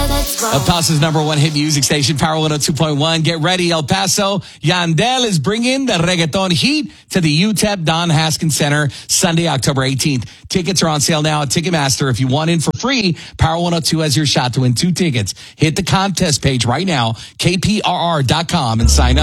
El Paso's number one hit music station, Power 102.1. Get ready, El Paso. Yandel is bringing the reggaeton heat to the UTEP Don Haskins Center Sunday, October 18th. Tickets are on sale now at Ticketmaster. If you want in for free, Power 102 has your shot to win 2 tickets. Hit the contest page right now, kprr.com, and sign up.